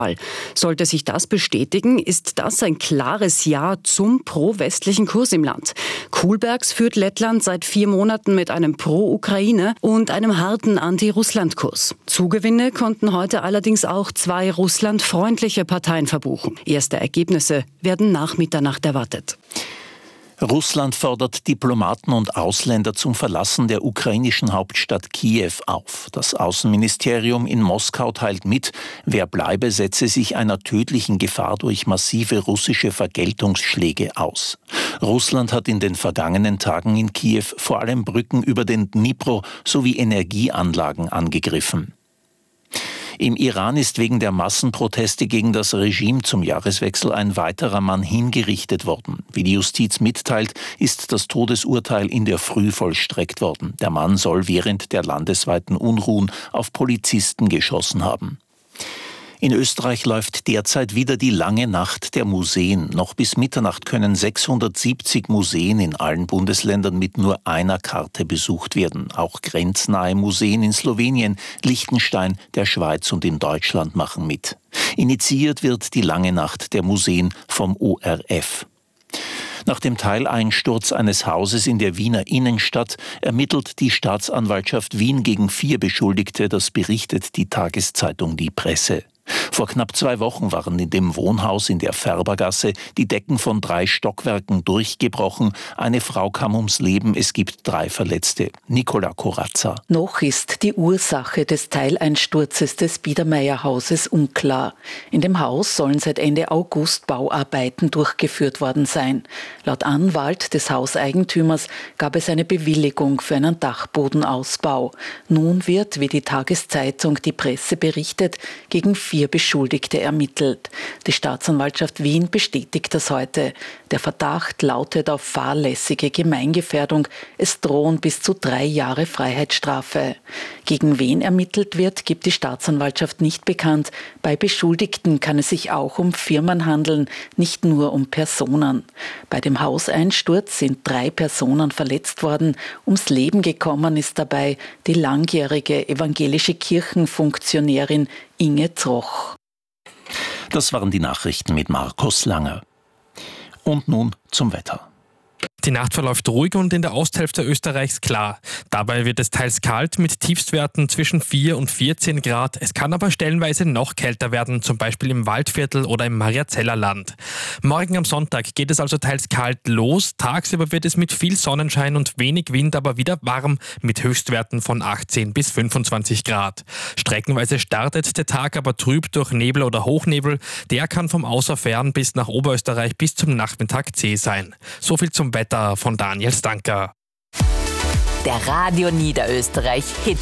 Sollte sich das bestätigen, ist das ein klares Ja zum pro-westlichen Kurs im Land. Kullbergs führt Lettland seit 4 Monaten mit einem Pro-Ukraine und einem harten Anti-Russland-Kurs. Zugewinne konnten heute allerdings auch 2 russlandfreundliche Parteien verbuchen. Erste Ergebnisse werden nach Mitternacht erwartet. Russland fordert Diplomaten und Ausländer zum Verlassen der ukrainischen Hauptstadt Kiew auf. Das Außenministerium in Moskau teilt mit, wer bleibe, setze sich einer tödlichen Gefahr durch massive russische Vergeltungsschläge aus. Russland hat in den vergangenen Tagen in Kiew vor allem Brücken über den Dnipro sowie Energieanlagen angegriffen. Im Iran ist wegen der Massenproteste gegen das Regime zum Jahreswechsel ein weiterer Mann hingerichtet worden. Wie die Justiz mitteilt, ist das Todesurteil in der Früh vollstreckt worden. Der Mann soll während der landesweiten Unruhen auf Polizisten geschossen haben. In Österreich läuft derzeit wieder die lange Nacht der Museen. Noch bis Mitternacht können 670 Museen in allen Bundesländern mit nur einer Karte besucht werden. Auch grenznahe Museen in Slowenien, Liechtenstein, der Schweiz und in Deutschland machen mit. Initiiert wird die lange Nacht der Museen vom ORF. Nach dem Teileinsturz eines Hauses in der Wiener Innenstadt ermittelt die Staatsanwaltschaft Wien gegen 4 Beschuldigte, das berichtet die Tageszeitung Die Presse. Vor knapp 2 Wochen waren in dem Wohnhaus in der Färbergasse die Decken von 3 Stockwerken durchgebrochen. Eine Frau kam ums Leben, es gibt 3 Verletzte. Nicola Corazza. Noch ist die Ursache des Teileinsturzes des Biedermeierhauses unklar. In dem Haus sollen seit Ende August Bauarbeiten durchgeführt worden sein. Laut Anwalt des Hauseigentümers gab es eine Bewilligung für einen Dachbodenausbau. Nun wird, wie die Tageszeitung Die Presse berichtet, gegen 4 Beschuldigte ermittelt. Die Staatsanwaltschaft Wien bestätigt das heute. Der Verdacht lautet auf fahrlässige Gemeingefährdung. Es drohen bis zu 3 Jahre Freiheitsstrafe. Gegen wen ermittelt wird, gibt die Staatsanwaltschaft nicht bekannt. Bei Beschuldigten kann es sich auch um Firmen handeln, nicht nur um Personen. Bei dem Hauseinsturz sind 3 Personen verletzt worden. Ums Leben gekommen ist dabei die langjährige evangelische Kirchenfunktionärin Inge Zoch. Das waren die Nachrichten mit Markus Langer. Und nun zum Wetter. Die Nacht verläuft ruhig und in der Osthälfte Österreichs klar. Dabei wird es teils kalt mit Tiefstwerten zwischen 4 und 14 Grad. Es kann aber stellenweise noch kälter werden, zum Beispiel im Waldviertel oder im Mariazeller Land. Morgen am Sonntag geht es also teils kalt los. Tagsüber wird es mit viel Sonnenschein und wenig Wind aber wieder warm mit Höchstwerten von 18 bis 25 Grad. Streckenweise startet der Tag aber trüb durch Nebel oder Hochnebel. Der kann vom Außerfern bis nach Oberösterreich bis zum Nachmittag zäh sein. So viel zum Wetter von Daniel Stanker. Der Radio Niederösterreich Hit